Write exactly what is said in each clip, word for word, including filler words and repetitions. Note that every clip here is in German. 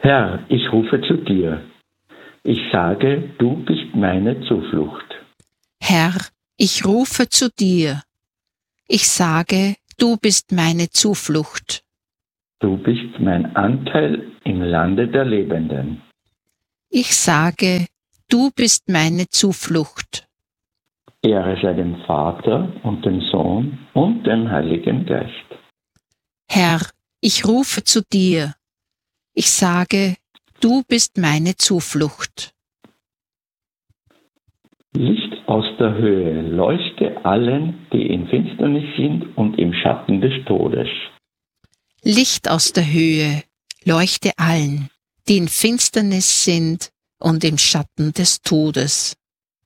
Herr, ich rufe zu dir. Ich sage, du bist meine Zuflucht. Herr, ich rufe zu dir. Ich sage, du bist meine Zuflucht. Du bist mein Anteil im Lande der Lebenden. Ich sage, du bist meine Zuflucht. Ehre sei dem Vater und dem Sohn und dem Heiligen Geist. Herr, ich rufe zu dir. Ich sage, du bist meine Zuflucht. Licht aus der Höhe, leuchte allen, die in Finsternis sind und im Schatten des Todes. Licht aus der Höhe, leuchte allen, die in Finsternis sind und im Schatten des Todes.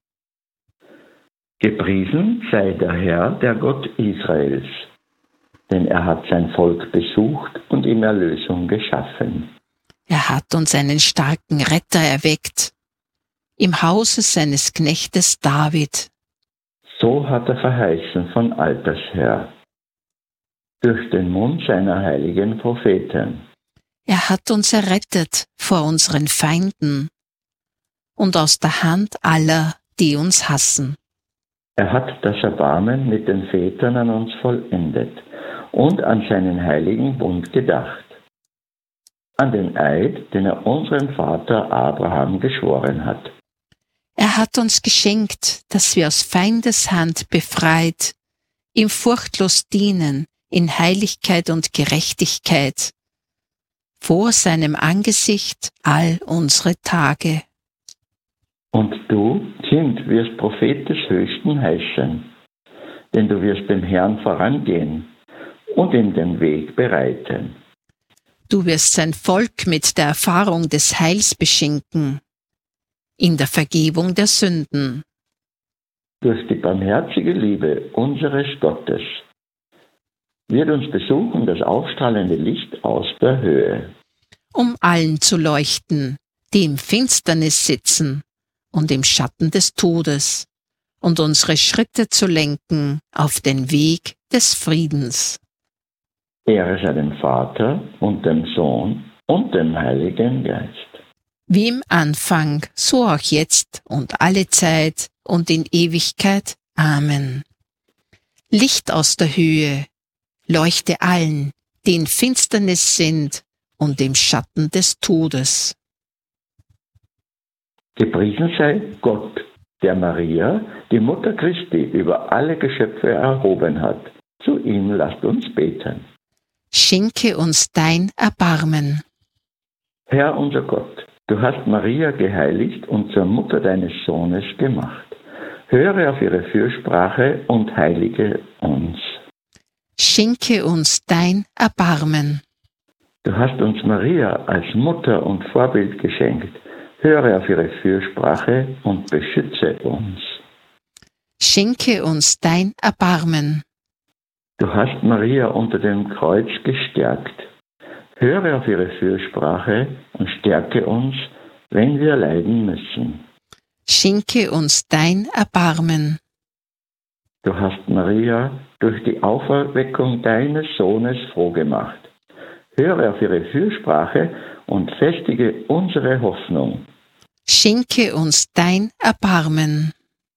Gepriesen sei der Herr, der Gott Israels, denn er hat sein Volk besucht und ihm Erlösung geschaffen. Er hat uns einen starken Retter erweckt, im Hause seines Knechtes David. So hat er verheißen von alters her, durch den Mund seiner heiligen Propheten. Er hat uns errettet vor unseren Feinden und aus der Hand aller, die uns hassen. Er hat das Erbarmen mit den Vätern an uns vollendet und an seinen heiligen Bund gedacht, an den Eid, den er unserem Vater Abraham geschworen hat. Er hat uns geschenkt, dass wir aus Feindeshand befreit, ihm furchtlos dienen, in Heiligkeit und Gerechtigkeit, vor seinem Angesicht all unsere Tage. Und du, Kind, wirst Prophet des Höchsten heißen, denn du wirst dem Herrn vorangehen und ihm den Weg bereiten. Du wirst sein Volk mit der Erfahrung des Heils beschenken, in der Vergebung der Sünden. Durch die barmherzige Liebe unseres Gottes wird uns besuchen das aufstrahlende Licht aus der Höhe, um allen zu leuchten, die im Finsternis sitzen und im Schatten des Todes, und unsere Schritte zu lenken auf den Weg des Friedens. Ehre sei dem Vater und dem Sohn und dem Heiligen Geist. Wie im Anfang, so auch jetzt und alle Zeit und in Ewigkeit. Amen. Licht aus der Höhe, leuchte allen, die in Finsternis sind und im Schatten des Todes. Gepriesen sei Gott, der Maria, die Mutter Christi, über alle Geschöpfe erhoben hat. Zu ihm lasst uns beten. Schenke uns dein Erbarmen. Herr unser Gott, du hast Maria geheiligt und zur Mutter deines Sohnes gemacht. Höre auf ihre Fürsprache und heilige uns. Schenke uns dein Erbarmen. Du hast uns Maria als Mutter und Vorbild geschenkt. Höre auf ihre Fürsprache und beschütze uns. Schenke uns dein Erbarmen. Du hast Maria unter dem Kreuz gestärkt. Höre auf ihre Fürsprache und stärke uns, wenn wir leiden müssen. Schenke uns dein Erbarmen. Du hast Maria durch die Auferweckung deines Sohnes froh gemacht. Höre auf ihre Fürsprache und festige unsere Hoffnung. Schenke uns dein Erbarmen.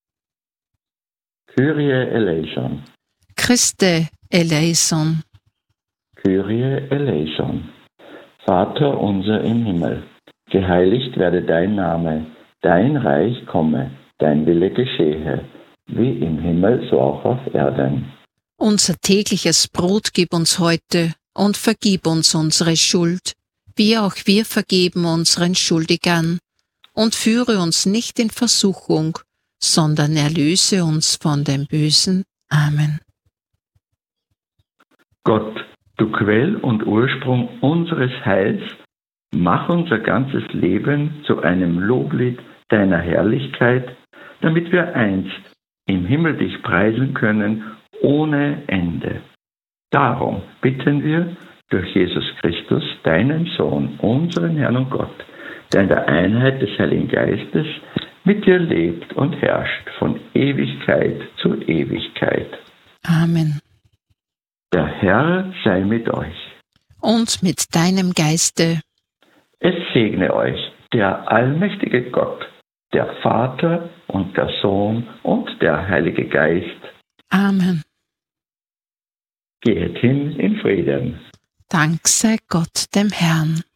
Kyrie eleison. Christe eleison. Kyrie eleison. Vater unser im Himmel, geheiligt werde dein Name, dein Reich komme, dein Wille geschehe, wie im Himmel, so auch auf Erden. Unser tägliches Brot gib uns heute und vergib uns unsere Schuld, wie auch wir vergeben unseren Schuldigern. Und führe uns nicht in Versuchung, sondern erlöse uns von dem Bösen. Amen. Gott, du Quell und Ursprung unseres Heils, mach unser ganzes Leben zu einem Loblied deiner Herrlichkeit, damit wir einst im Himmel dich preisen können ohne Ende. Darum bitten wir durch Jesus Christus, deinen Sohn, unseren Herrn und Gott, der in der Einheit des Heiligen Geistes mit dir lebt und herrscht von Ewigkeit zu Ewigkeit. Amen. Der Herr sei mit euch. Und mit deinem Geiste. Es segne euch der allmächtige Gott, der Vater und der Sohn und der Heilige Geist. Amen. Geht hin in Frieden. Dank sei Gott dem Herrn.